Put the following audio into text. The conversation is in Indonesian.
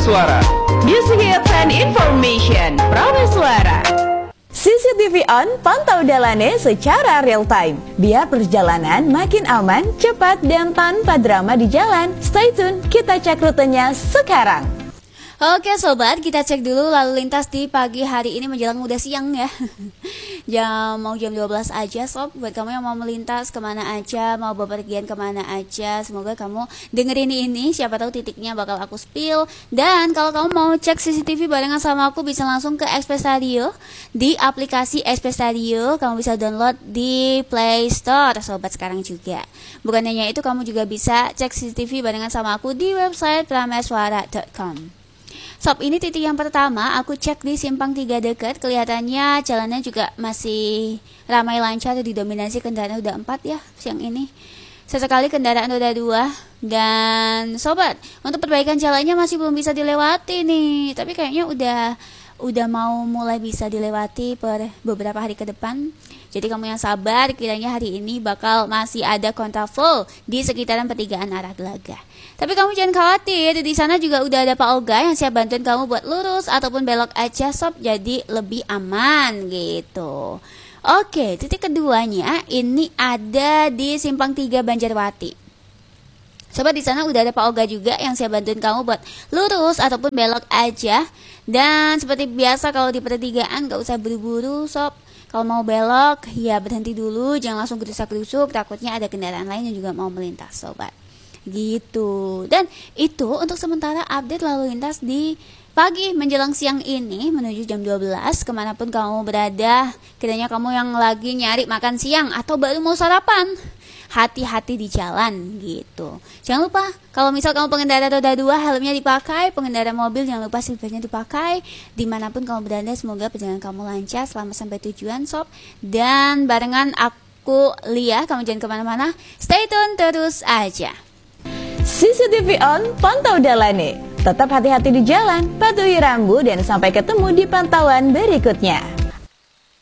Prameswara. Music hits and information. Prameswara. CCTV on, pantau dalane secara real time. Biar perjalanan makin aman, cepat, dan tanpa drama di jalan. Stay tune, kita cek rutenya sekarang. Oke sobat, kita cek dulu lalu lintas di pagi hari ini menjelang udah siang ya. Mau jam 12 aja sob. Buat kamu yang mau melintas kemana aja, mau bepergian kemana aja, semoga kamu dengerin ini. Siapa tahu titiknya bakal aku spill. Dan kalau kamu mau cek CCTV barengan sama aku, bisa langsung ke Express Radio. Di aplikasi Express Radio kamu bisa download di Play Store sobat sekarang juga. Bukan hanya itu, kamu juga bisa cek CCTV barengan sama aku di website prameswara.com. Sob, ini titik yang pertama aku cek di Simpang 3 dekat. Kelihatannya jalannya juga masih ramai lancar, didominasi kendaraan roda 4 ya siang ini. Sesekali kendaraan roda 2. Dan sobat, untuk perbaikan jalannya masih belum bisa dilewati nih. Tapi kayaknya udah mau mulai bisa dilewati per beberapa hari ke depan. Jadi kamu yang sabar, kiranya hari ini bakal masih ada kontraflow di sekitaran pertigaan arah Gelaga. Tapi kamu jangan khawatir, di sana juga udah ada Pak Oga yang siap bantuin kamu buat lurus ataupun belok aja sob, jadi lebih aman gitu. Oke, titik keduanya ini ada di Simpang 3 Banjarwati. Sobat, di sana udah ada Pak Oga juga yang siap bantuin kamu buat lurus ataupun belok aja. Dan seperti biasa kalau di pertigaan gak usah buru-buru sob. Kalau mau belok ya berhenti dulu, jangan langsung gerusak-gerusuk, takutnya ada kendaraan lain yang juga mau melintas sobat. Gitu. Dan itu untuk sementara update lalu lintas di pagi menjelang siang ini menuju jam 12. Kemanapun kamu berada, kiranya kamu yang lagi nyari makan siang atau baru mau sarapan, hati-hati di jalan gitu. Jangan lupa kalau misal kamu pengendara roda 2, helmnya dipakai. Pengendara mobil jangan lupa seatbeltnya dipakai. Dimanapun kamu berada, semoga perjalanan kamu lancar selamat sampai tujuan sob. Dan barengan aku Lia, kamu jangan kemana-mana, stay tune terus aja. CCTV on, pantau dalane. Tetap hati-hati di jalan, patuhi rambu, dan sampai ketemu di pantauan berikutnya.